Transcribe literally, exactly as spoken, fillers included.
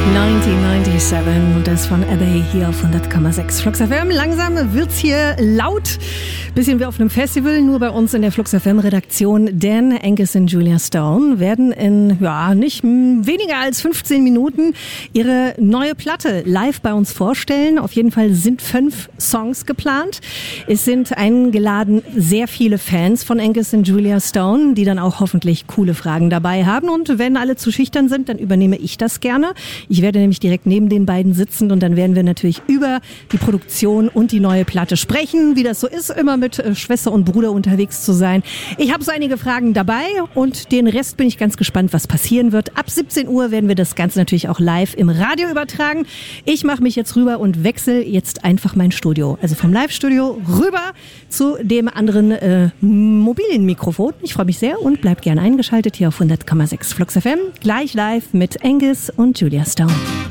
neunzehnhundertsiebenundneunzig und das von Abbey hier auf hundert Komma sechs Flux F M. Langsam wird's hier laut. Bisschen wie auf einem Festival, nur bei uns in der Flux F M-Redaktion. Dan Angus und Julia Stone werden in, ja, nicht weniger als fünfzehn Minuten ihre neue Platte live bei uns vorstellen. Auf jeden Fall sind fünf Songs geplant. Es sind eingeladen sehr viele Fans von Angus und Julia Stone, die dann auch hoffentlich coole Fragen dabei haben. Und wenn alle zu schüchtern sind, dann übernehme ich das gerne. Ich werde nämlich direkt neben den beiden sitzen und dann werden wir natürlich über die Produktion und die neue Platte sprechen, wie das so ist, immer mit Schwester und Bruder unterwegs zu sein. Ich habe so einige Fragen dabei und den Rest bin ich ganz gespannt, was passieren wird. Ab siebzehn Uhr werden wir das Ganze natürlich auch live im Radio übertragen. Ich mache mich jetzt rüber und wechsle jetzt einfach mein Studio. Also vom Live-Studio rüber zu dem anderen äh, mobilen Mikrofon. Ich freue mich sehr und bleibt gerne eingeschaltet hier auf hundert Komma sechs Flux F M. Gleich live mit Angus und Julia Stone.